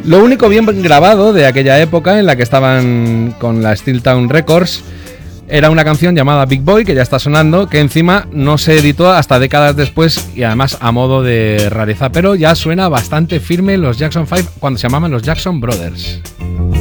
Lo único bien grabado de aquella época en la que estaban con la Steel Town Records era una canción llamada Big Boy, que ya está sonando, que encima no se editó hasta décadas después y además a modo de rareza, pero ya suena bastante firme los Jackson 5 cuando se llamaban los Jackson Brothers.